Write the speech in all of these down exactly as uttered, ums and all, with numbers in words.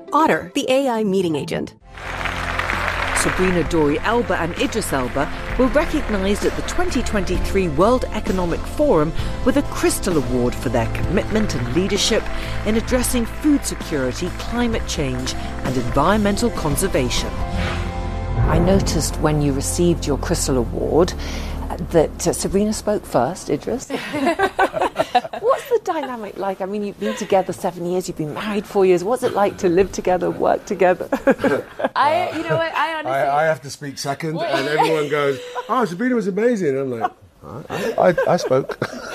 Otter, the A I meeting agent. Sabrina Dori Elba and Idris Elba were recognised at the twenty twenty-three World Economic Forum with a Crystal Award for their commitment and leadership in addressing food security, climate change and environmental conservation. I noticed when you received your Crystal Award that uh, Sabrina spoke first, Idris. What's the dynamic like? I mean, you've been together seven years, you've been married four years. What's it like to live together, work together? I, you know what, I honestly... I, I have to speak second, and everyone goes, oh, Sabrina was amazing. And I'm like, I, I, I spoke.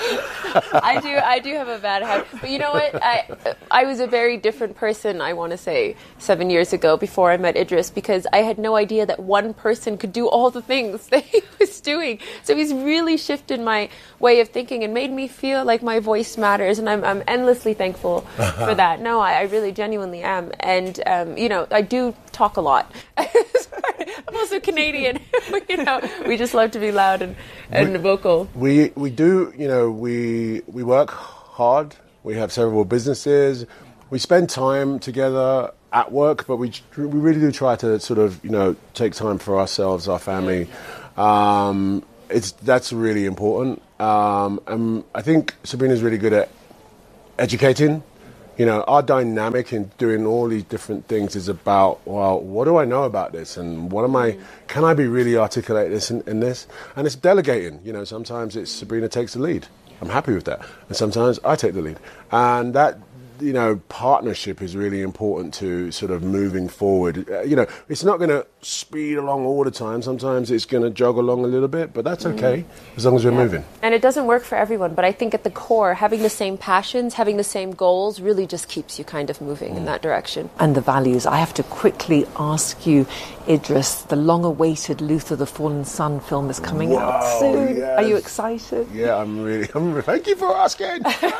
I do I do have a bad habit. But you know what? I I was a very different person, I want to say, seven years ago before I met Idris, because I had no idea that one person could do all the things that he was doing. So he's really shifted my way of thinking and made me feel like my voice matters, and I'm I'm endlessly thankful for that. No, I, I really genuinely am. And, um, you know, I do talk a lot. I'm also Canadian. You know, we just love to be loud and, and we, vocal. We we do, you know, we we work hard. We have several businesses. We spend time together at work, but we we really do try to sort of, you know, take time for ourselves, our family. Um, it's that's really important. Um, and I think Sabrina's really good at educating. You know, our dynamic in doing all these different things is about, well, what do I know about this? And what am I, can I be really articulate this in, in this? And it's delegating. You know, sometimes it's Sabrina takes the lead. I'm happy with that. And sometimes I take the lead. And that, you know, partnership is really important to sort of moving forward. Uh, you know, it's not going to speed along all the time. Sometimes it's going to jog along a little bit, but that's okay, mm. as long as we're yeah. moving. And it doesn't work for everyone, but I think at the core, having the same passions, having the same goals really just keeps you kind of moving mm. in that direction. And the values. I have to quickly ask you, Idris, the long-awaited Luther the Fallen Sun film is coming Whoa, out soon. Yes. Are you excited? Yeah, I'm really, I'm, thank you for asking.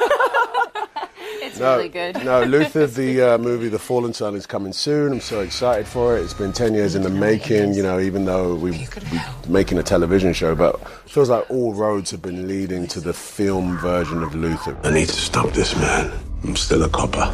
It's no, really good. No, Luther, the uh, movie The Fallen Sun is coming soon. I'm so excited for it. It's been ten years in the making, you know, even though we, we're making a television show, but it feels like all roads have been leading to the film version of Luther. I need to stop this man. I'm still a copper.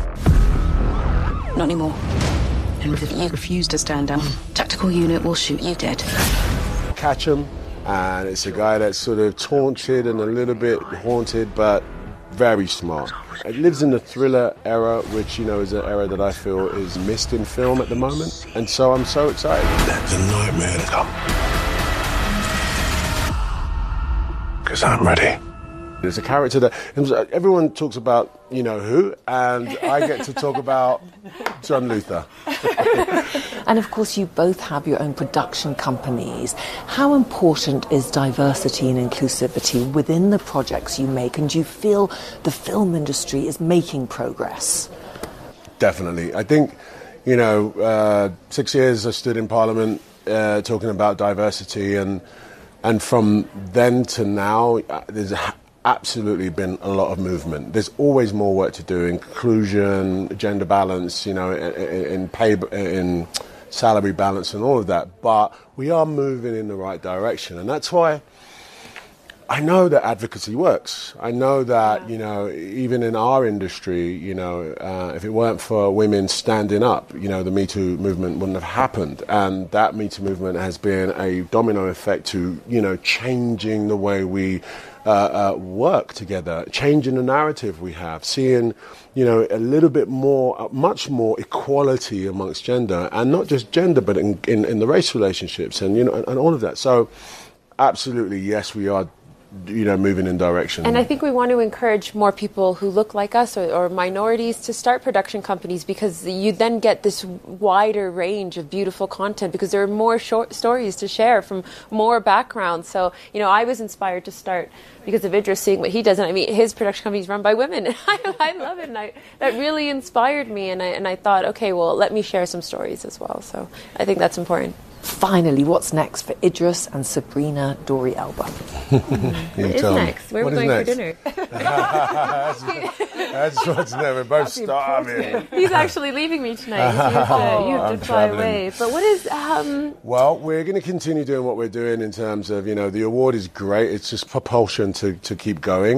Not anymore. And if you refuse to stand down, tactical unit will shoot you dead. Catch him, and it's a guy that's sort of taunted and a little bit haunted, but very smart. It lives in the thriller era, which, you know, is an era that I feel is missed in film at the moment. And so I'm so excited. Let the nightmare come. Because I'm ready. There's a character that everyone talks about, you know who, and I get to talk about John Luther. And of course, you both have your own production companies. How important is diversity and inclusivity within the projects you make? And do you feel the film industry is making progress? Definitely. I think, you know, uh, six years I stood in Parliament uh, talking about diversity, and and from then to now, uh, there's a absolutely been a lot of movement. There's always more work to do. Inclusion, gender balance, you know, in, in pay, in salary balance and all of that. But we are moving in the right direction. And that's why I know that advocacy works. I know that, you know, even in our industry, you know, uh, if it weren't for women standing up, you know, the Me Too movement wouldn't have happened. And that Me Too movement has been a domino effect to, you know, changing the way we Uh, uh, work together, changing the narrative we have, seeing, you know, a little bit more, uh, much more equality amongst gender, and not just gender, but in, in, in the race relationships, and, you know, and, and all of that. So, absolutely, yes, we are, you know, moving in direction. And I think we want to encourage more people who look like us, or, or minorities, to start production companies, because you then get this wider range of beautiful content, because there are more short stories to share from more backgrounds. So, you know, I was inspired to start because of Idris, seeing what he does. And I mean, his production company is run by women. I, I love it. And I, that really inspired me. And I, and I thought, okay, well, let me share some stories as well. So I think that's important. Finally, what's next for Idris and Sabrina Dori Elba? What is next? Where are we going next? for dinner? that's, that's what's next. We're both starving. He's actually leaving me tonight. So you have to, oh, you have to fly traveling. away. But what is... Um... Well, we're going to continue doing what we're doing in terms of, you know, the award is great. It's just propulsion to, to keep going.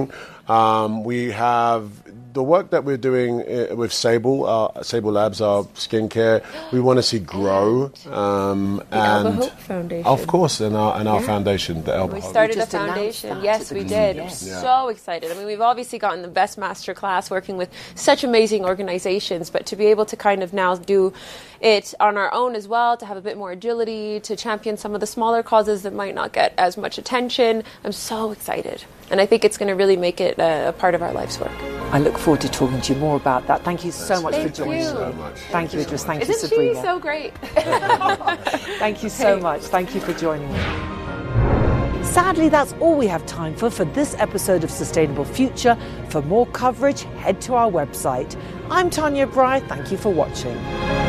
Um, we have the work that we're doing uh, with Sable, uh, Sable Labs, our skincare. We want to see grow. Um, the and Elba Hope Foundation. Of course, and our, and our Yeah. foundation, the Elba We Hope. started We a just announced foundation. that Yes, at the we beginning, did. yes. I'm Yeah. so excited. I mean, we've obviously gotten the best master class working with such amazing organizations, but to be able to kind of now do it on our own as well, to have a bit more agility, to champion some of the smaller causes that might not get as much attention, I'm so excited. And I think it's going to really make it a, a part of our life's work. I look forward to talking to you more about that. Thank you so much Thank for joining you. me. so much. Thank you, Idris. Thank you, Isn't Sabrina. she so great? Thank you so much. Thank you for joining me. Sadly, that's all we have time for for this episode of Sustainable Future. For more coverage, head to our website. I'm Tanya Bry. Thank you for watching.